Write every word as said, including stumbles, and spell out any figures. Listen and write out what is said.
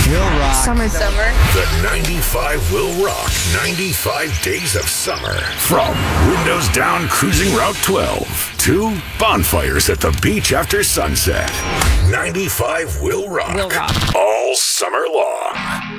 Will rock. Summer. Summer. The ninety-five will rock ninety-five days of summer. From windows down cruising Route twelve to bonfires at the beach after sunset. ninety-five will rock. Will rock. All summer long.